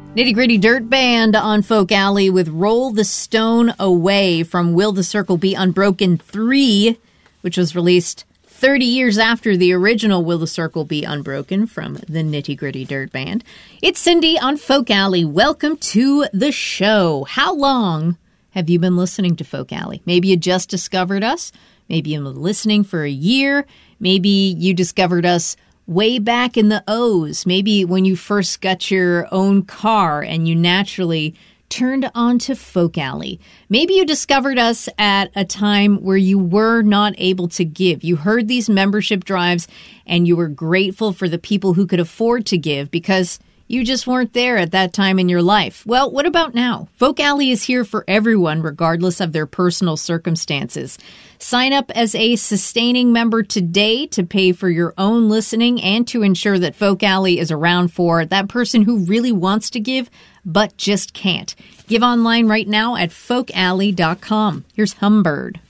Nitty Gritty Dirt Band on Folk Alley with Roll the Stone Away from Will the Circle Be Unbroken 3, which was released 30 years after the original Will the Circle Be Unbroken from the Nitty Gritty Dirt Band. It's Cindy on Folk Alley. Welcome to the show. How long have you been listening to Folk Alley? Maybe you just discovered us. Maybe you've been listening for a year. Maybe you discovered us way back in the O's, maybe when you first got your own car and you naturally turned onto Folk Alley. Maybe you discovered us at a time where you were not able to give. You heard these membership drives and you were grateful for the people who could afford to give because you just weren't there at that time in your life. Well, what about now? Folk Alley is here for everyone, regardless of their personal circumstances. Sign up as a sustaining member today to pay for your own listening and to ensure that Folk Alley is around for that person who really wants to give but just can't. Give online right now at folkalley.com. Here's Humbird.